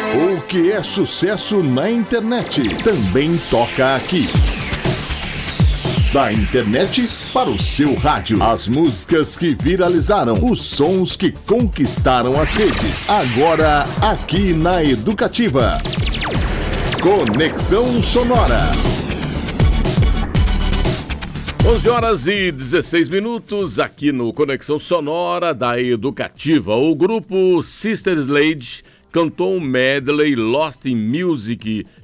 O que é sucesso na internet também toca aqui. Da internet para o seu rádio. As músicas que viralizaram, os sons que conquistaram as redes. Agora, aqui na Educativa. Conexão Sonora. 11h16 aqui no Conexão Sonora da Educativa. O grupo Sister Sledge cantou um medley Lost in Music